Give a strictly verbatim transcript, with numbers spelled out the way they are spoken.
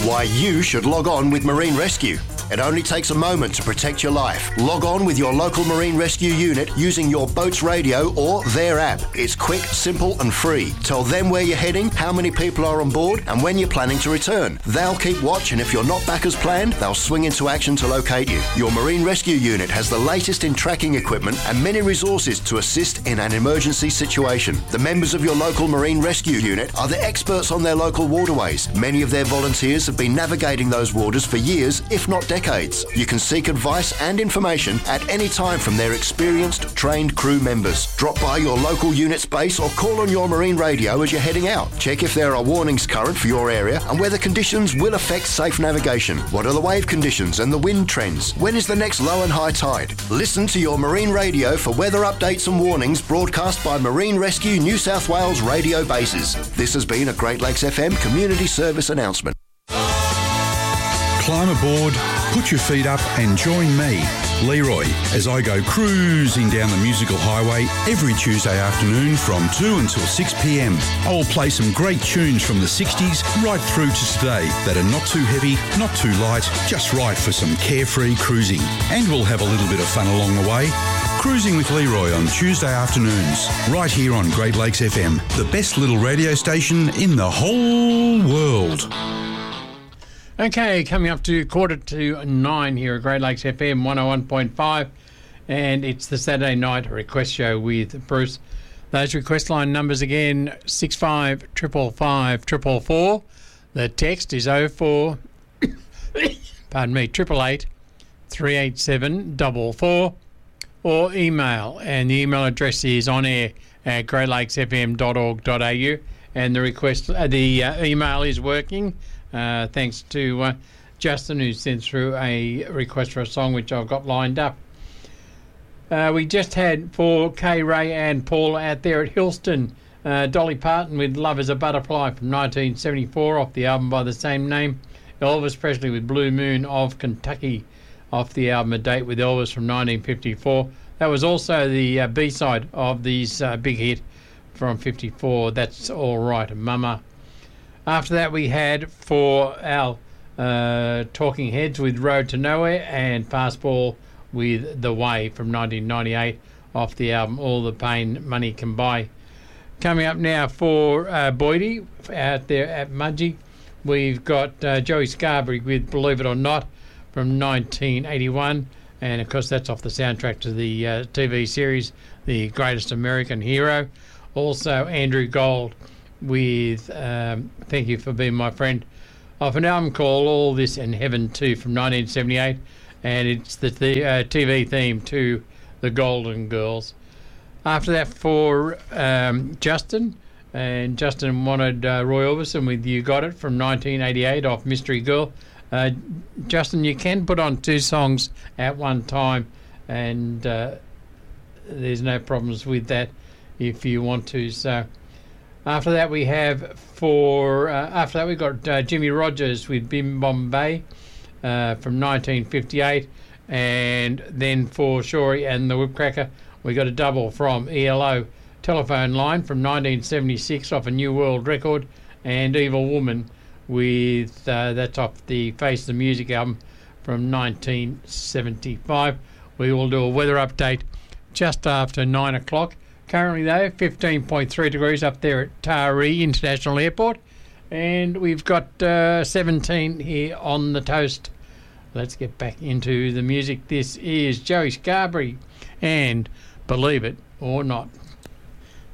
Why you should log on with Marine Rescue. It only takes a moment to protect your life. Log on with your local Marine Rescue unit using your boat's radio or their app. It's quick, simple and free. Tell them where you're heading, how many people are on board and when you're planning to return. They'll keep watch, and if you're not back as planned, they'll swing into action to locate you. Your Marine Rescue unit has the latest in tracking equipment and many resources to assist in an emergency situation. The members of your local Marine Rescue unit are the experts on their local waterways. Many of their volunteers have been navigating those waters for years, if not decades. You can seek advice and information at any time from their experienced, trained crew members. Drop by your local unit's base or call on your marine radio as you're heading out. Check if there are warnings current for your area and whether conditions will affect safe navigation. What are the wave conditions and the wind trends? When is the next low and high tide? Listen to your marine radio for weather updates and warnings broadcast by Marine Rescue New South Wales radio bases. This has been a Great Lakes F M community service announcement. Climb aboard, put your feet up and join me, Leroy, as I go cruising down the musical highway every Tuesday afternoon from two until six p m. I will play some great tunes from the sixties right through to today that are not too heavy, not too light, just right for some carefree cruising. And we'll have a little bit of fun along the way. Cruising with Leroy on Tuesday afternoons, right here on Great Lakes F M, the best little radio station in the whole world. Okay, coming up to quarter to nine here at Great Lakes F M one oh one point five, and it's the Saturday night request show with Bruce. Those request line numbers again, six five five five five four four. The text is oh four, pardon me, eight eight eight, three eight seven four four, or email, and the email address is on air at great lakes f m dot org dot a u, and the request, uh, the uh, email is working. Uh, thanks to uh, Justin, who sent through a request for a song which I've got lined up. Uh, we just had for Kay, Ray and Paul out there at Hillston, uh, Dolly Parton with Love is a Butterfly from nineteen seventy-four off the album by the same name. Elvis Presley with Blue Moon of Kentucky off the album A Date with Elvis from nineteen fifty-four. That was also the uh, B-side of this uh, big hit from fifty-four, That's All Right, Mama. After that, we had for our uh, Talking Heads with Road to Nowhere and Fastball with The Way from nineteen ninety-eight off the album All the Pain Money Can Buy. Coming up now for uh, Boydie out there at Mudgee, we've got uh, Joey Scarberry with Believe It or Not from nineteen eighty-one, and of course that's off the soundtrack to the uh, T V series The Greatest American Hero. Also Andrew Gold with um, Thank You for Being My Friend off an album called All This and Heaven two from nineteen seventy-eight, and it's the, the uh, T V theme to The Golden Girls. After that for um, Justin, and Justin wanted uh, Roy Orbison with You Got It from nineteen eighty-eight off Mystery Girl. Uh, Justin, you can put on two songs at one time, and uh, there's no problems with that if you want to. So after that we have for uh, after that we got uh, Jimmy Rogers with Bim Bombay uh, from nineteen fifty-eight, and then for Shorey and the Whipcracker we got a double from E L O, Telephone Line from nineteen seventy-six off a New World record, and Evil Woman with uh, that's off the Face the Music album from nineteen seventy-five. We will do a weather update just after nine o'clock. Currently, though, fifteen point three degrees up there at Taree International Airport. And we've got uh, seventeen here on the toast. Let's get back into the music. This is Joey Scarberry and Believe It or Not.